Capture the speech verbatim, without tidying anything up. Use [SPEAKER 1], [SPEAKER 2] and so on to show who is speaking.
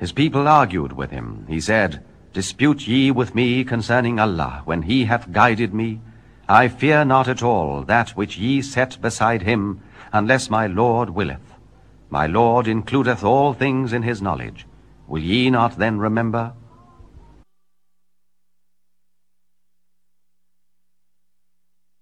[SPEAKER 1] His people argued with him. He said, Dispute ye with me concerning Allah, when he hath guided me? I fear not at all that which ye set beside him, unless my Lord willeth. My Lord includeth all things in his knowledge. Will ye not then remember?